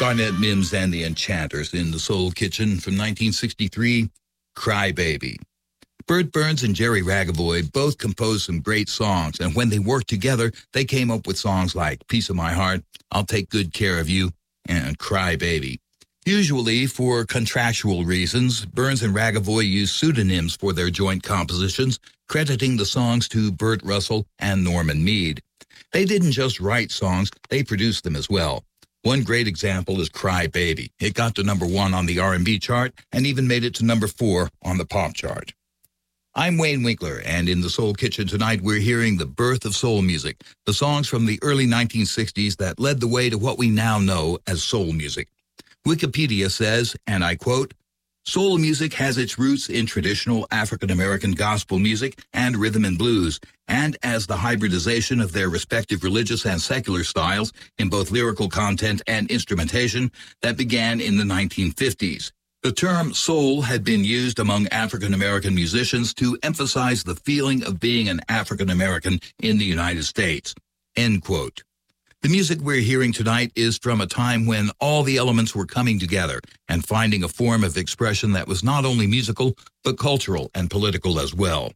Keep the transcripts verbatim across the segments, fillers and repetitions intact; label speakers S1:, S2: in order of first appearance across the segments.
S1: Garnett Mims and the Enchanters in the Soul Kitchen from nineteen sixty-three, Cry Baby. Bert Burns and Jerry Ragavoy both composed some great songs, and when they worked together, they came up with songs like Piece of My Heart, I'll Take Good Care of You, and Cry Baby. Usually, for contractual reasons, Burns and Ragavoy used pseudonyms for their joint compositions, crediting the songs to Burt Russell and Norman Mead. They didn't just write songs, they produced them as well. One great example is Cry Baby. It got to number one on the R and B chart and even made it to number four on the pop chart. I'm Wayne Winkler, and in the Soul Kitchen tonight we're hearing the birth of soul music, the songs from the early nineteen sixties that led the way to what we now know as soul music. Wikipedia says, and I quote, "Soul music has its roots in traditional African-American gospel music and rhythm and blues, and as the hybridization of their respective religious and secular styles in both lyrical content and instrumentation that began in the nineteen fifties. The term soul had been used among African-American musicians to emphasize the feeling of being an African-American in the United States." End quote. The music we're hearing tonight is from a time when all the elements were coming together and finding a form of expression that was not only musical, but cultural and political as well.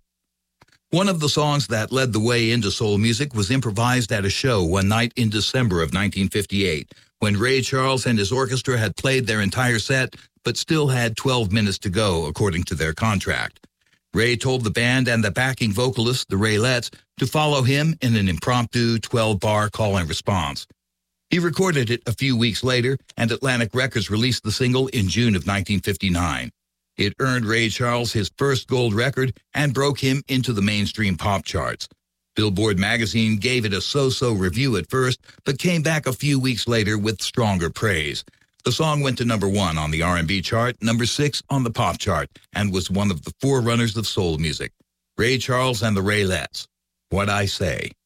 S1: One of the songs that led the way into soul music was improvised at a show one night in December of nineteen fifty-eight, when Ray Charles and his orchestra had played their entire set, but still had twelve minutes to go, according to their contract. Ray told the band and the backing vocalist, the Raylettes, to follow him in an impromptu twelve-bar call and response. He recorded it a few weeks later, and Atlantic Records released the single in June of nineteen fifty-nine. It earned Ray Charles his first gold record and broke him into the mainstream pop charts. Billboard magazine gave it a so-so review at first, but came back a few weeks later with stronger praise. The song went to number one on the R and B chart, number six on the pop chart, and was one of the forerunners of soul music. Ray Charles and the Raylettes, What I Say.